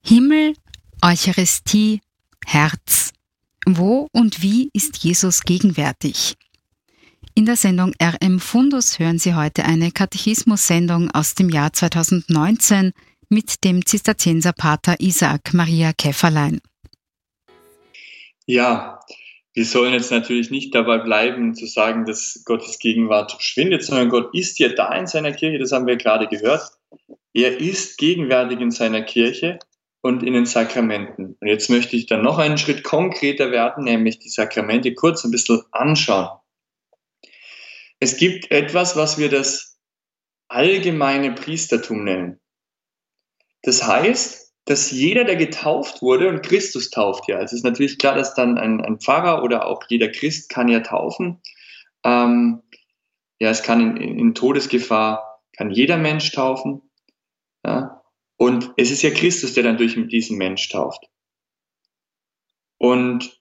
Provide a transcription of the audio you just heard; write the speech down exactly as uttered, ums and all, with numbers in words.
Himmel, Eucharistie, Herz. Wo und wie ist Jesus gegenwärtig? In der Sendung R M Fundus hören Sie heute eine Katechismus-Sendung aus dem Jahr zweitausendneunzehn mit dem Zisterzienserpater Isaac Maria Käfferlein. Ja, wir sollen jetzt natürlich nicht dabei bleiben, zu sagen, dass Gottes Gegenwart verschwindet, sondern Gott ist ja da in seiner Kirche, das haben wir gerade gehört. Er ist gegenwärtig in seiner Kirche und in den Sakramenten. Und jetzt möchte ich dann noch einen Schritt konkreter werden, nämlich die Sakramente kurz ein bisschen anschauen. Es gibt etwas, was wir das allgemeine Priestertum nennen. Das heißt, dass jeder, der getauft wurde, und Christus tauft ja, es ist natürlich klar, dass dann ein, ein Pfarrer oder auch jeder Christ kann ja taufen. Ähm, ja, es kann in, in Todesgefahr, kann jeder Mensch taufen. Ja? Und es ist ja Christus, der dann durch diesen Mensch tauft. Und